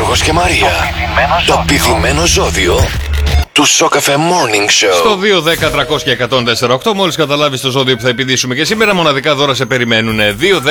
Γιώργος και Μαρία. Το πηδημένο ζώδιο του Σοκαφέ Morning Show. Στο 2-10-300-1048, μόλις καταλάβεις το ζώδιο που θα επιδίσουμε και σήμερα, μοναδικά δώρα σε περιμένουν.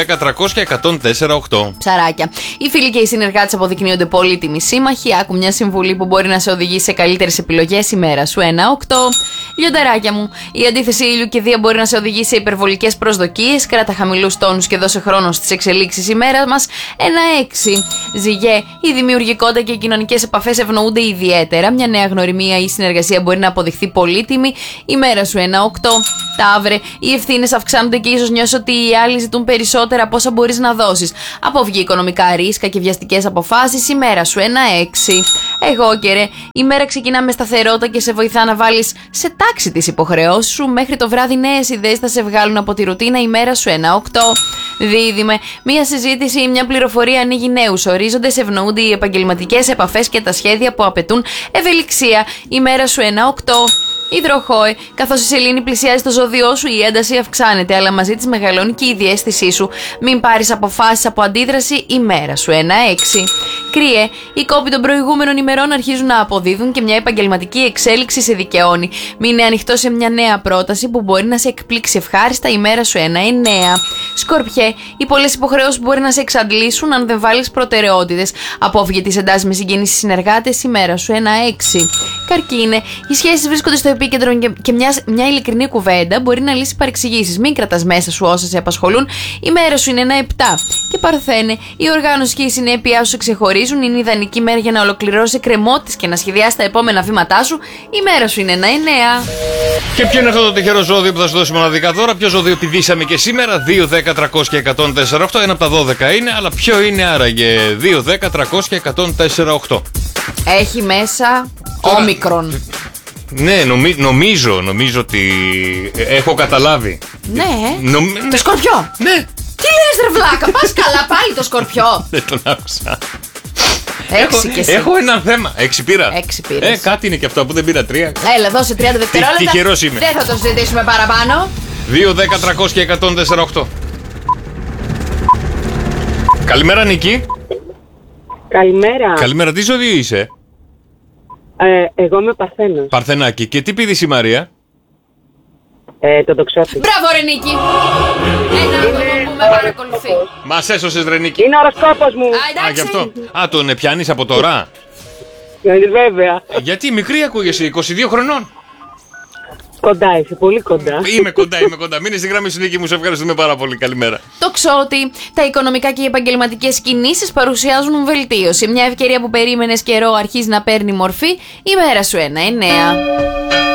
2-10-300-1048. Ψαράκια. Οι φίλοι και οι συνεργάτες αποδεικνύονται πολύτιμοι σύμμαχοι. Άκου μια συμβουλή που μπορεί να σε οδηγήσει σε καλύτερες επιλογές ημέρα σου. 1-8. Λιονταράκια μου. Η αντίθεση ήλιου και Δία μπορεί να σε οδηγήσει σε υπερβολικές προσδοκίες. Κράτα χαμηλούς τόνους και δώσε χρόνο στις εξελίξεις ημέρα μας. 1-6. Ζυγέ. Η δημιουργικότητα και οι κοινωνικές επαφές ευνοούνται ιδιαίτερα. Μια νέα γνωριμία ή συνεργασία μπορεί να αποδειχθεί πολύτιμη. Η μέρα σου 1-8. Ταύρε, οι ευθύνες αυξάνονται και ίσως νιώσεις ότι οι άλλοι ζητούν περισσότερα από όσα μπορείς να δώσεις. Αποφύγει οικονομικά ρίσκα και βιαστικές αποφάσεις. Η μέρα σου 1-6. Αιγόκερε, η μέρα ξεκινά με σταθερότητα και σε βοηθά να βάλεις σε τάξη τις υποχρεώσεις σου. Μέχρι το βράδυ νέες ιδέες θα σε βγάλουν από τη ρουτίνα. Η μέρα σου 1-8. Δίδυμε, μία συζήτηση ή μια πληροφορία ανοίγει νέους ορίζοντες. Ευνοούνται οι επαγγελματικές επαφές και τα σχέδια που απαιτούν ευελιξία. Η μέρα σου 1-8. Υδροχόε, καθώς η σελήνη πλησιάζει στο ζώδιό σου, η ένταση αυξάνεται, αλλά μαζί της μεγαλώνει και η διαίσθησή σου. Μην πάρεις αποφάσεις από αντίδραση, η μέρα σου 1-6. Κρύε, οι κόποι των προηγούμενων ημερών αρχίζουν να αποδίδουν και μια επαγγελματική εξέλιξη σε δικαιώνει. Μείνε ανοιχτό σε μια νέα πρόταση που μπορεί να σε εκπλήξει ευχάριστα, η μέρα σου 1-9. Σκορπιέ, οι πολλές υποχρεώσεις μπορεί να σε εξαντλήσουν αν δεν βάλεις προτεραιότητες. Απόφυγε τις εντάσεις με συγγενείς συνεργάτες, η μέρα σου 1-6. Καρκίνε, οι σχέσεις βρίσκονται στο επίκεντρο και μια ειλικρινή κουβέντα μπορεί να λύσει παρεξηγήσεις. Μην κρατάς μέσα σου όσα σε απασχολούν. Η μέρα σου είναι 1-7. Και Παρθένε, η οργάνωση και η συνέπειά σου σε ξεχωρίζουν. Είναι ιδανική μέρα για να ολοκληρώσεις εκκρεμότητες και να σχεδιάσεις τα επόμενα βήματά σου. Η μέρα σου είναι 1-9. Και ποιο είναι αυτό το τυχερό ζώδιο που θα σου δώσει μοναδικά δώρα? Ποιο ζώδιο πηδήσαμε και σήμερα? 2-10-300-1048. Ένα από τα 12 είναι, αλλά ποιο είναι άραγε? 2-10-300-1048. Έχει μέσα όμικρον. Ναι, νομίζω ότι έχω καταλάβει. Ναι, το σκορπιό. Ναι. Τι λες ρε βλάκα, πας καλά πάλι το σκορπιό. Δεν τον άκουσα. 6 και εσύ. Έχω ένα θέμα. 6 πήρα. 6 πήρες. Κάτι είναι και αυτό που δεν πήρα 3. Έλα, δώσε 30 δευτερόλεπτα. Τυχερός είμαι. Δεν θα το συζητήσουμε παραπάνω. 2-10-300-1048. Καλημέρα, Νίκη. Καλημέρα. Καλημέρα, τι ζώδιο είσαι? Εγώ είμαι Παρθένος. Παρθενάκη. Και τι πήδησε η Μαρία? Το τοξότη. Μπράβο ρε Νίκη. Ένα άτομο που με παρακολουθεί. Μας έσωσες ρε Νίκη. Είναι οροσκόπος μου. Α, γι' αυτό. Α, τον πιάνεις από τώρα? Βέβαια. Γιατί μικρή ακούγεσαι, 22 χρονών. Κοντά είσαι, πολύ κοντά. Είμαι κοντά. Μείνε στη γραμμή σου, Νίκη μου, σε ευχαριστούμε πάρα πολύ. Καλημέρα. Τοξότη, τα οικονομικά και οι επαγγελματικές κινήσεις παρουσιάζουν βελτίωση. Μια ευκαιρία που περίμενες καιρό αρχίζει να παίρνει μορφή. Η μέρα σου 1-9.